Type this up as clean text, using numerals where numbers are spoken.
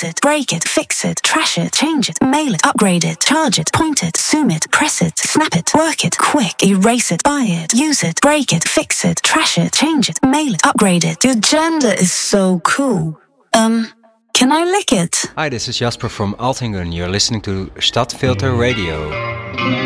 use it, break it, fix it, trash it, change it, mail it, upgrade it, charge it, point it, zoom it, press it, snap it, work it, quick, erase it, buy it, use it, break it, fix it, trash it, change it, mail it, upgrade it. Your gender is so cool. Can I lick it? Hi, this is Jasper from Altingen. You're listening to Stadtfilter Radio.